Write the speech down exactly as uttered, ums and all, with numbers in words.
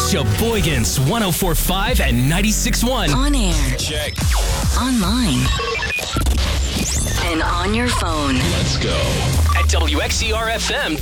Sheboygan's one oh four point five and ninety-six point one. On air. Check. Online. And on your phone. Let's go. At W X E R F M